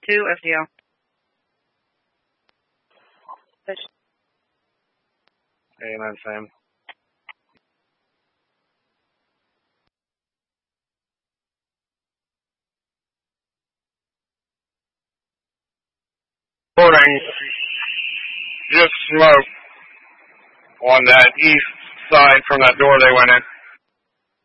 2 FDL. Amen, Sam. Morning. Just smoke on that east side from that door they went in.